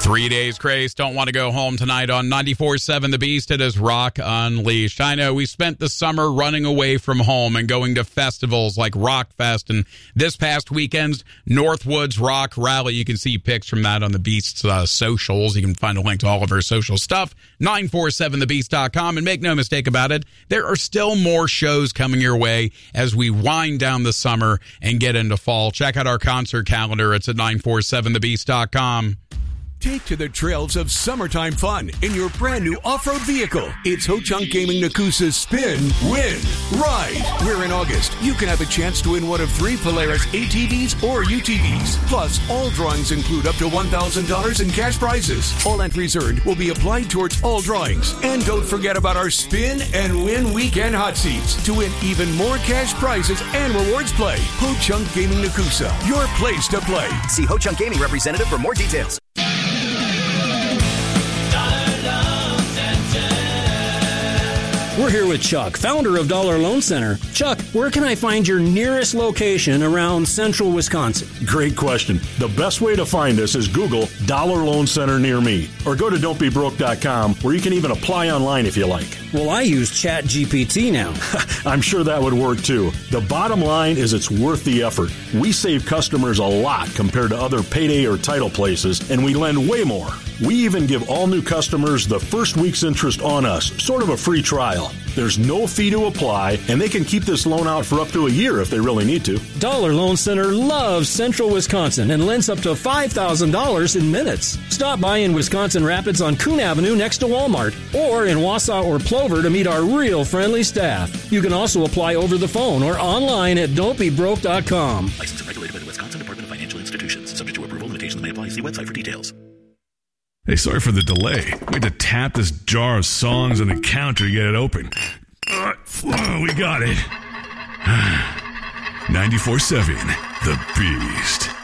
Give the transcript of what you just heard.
3 days grace. Don't want to go home tonight on 94.7 The Beast. It is Rock Unleashed. I know we spent the summer running away from home and going to festivals like Rockfest, and this past weekend's Northwoods Rock Rally. You can see pics from that on the Beast's socials. You can find a link to all of our social stuff, 947thebeast.com. And make no mistake about it, there are still more shows coming your way as we wind down the summer and get into fall. Check out our concert calendar. It's at 947thebeast.com. Take to the trails of summertime fun in your brand new off-road vehicle. It's Ho-Chunk Gaming Nakusa's Spin, Win, Ride. Where in August, you can have a chance to win one of 3 Polaris ATVs or UTVs. Plus, all drawings include up to $1,000 in cash prizes. All entries earned will be applied towards all drawings. And don't forget about our Spin and Win Weekend Hot Seats to win even more cash prizes and rewards play. Ho-Chunk Gaming Nakusa, your place to play. See Ho-Chunk Gaming representative for more details. We're here with Chuck, founder of Dollar Loan Center. Chuck, where can I find your nearest location around central Wisconsin? Great question. The best way to find us is Google Dollar Loan Center near me, or go to don'tbebroke.com, where you can even apply online if you like. Well, I use ChatGPT now. I'm sure that would work too. The bottom line is it's worth the effort. We save customers a lot compared to other payday or title places, and we lend way more. We even give all new customers the first week's interest on us, sort of a free trial. There's no fee to apply, and they can keep this loan out for up to a year if they really need to. Dollar Loan Center loves central Wisconsin and lends up to $5,000 in minutes. Stop by in Wisconsin Rapids on Coon Avenue next to Walmart, or in Wausau or Plover to meet our real friendly staff. You can also apply over the phone or online at don'tbebroke.com. Licensed and regulated by the Wisconsin Department of Financial Institutions. Subject to approval, limitations may apply. See website for details. Hey, sorry for the delay. We had to tap this jar of songs on the counter to get it open. We got it. 94.7 The Beast.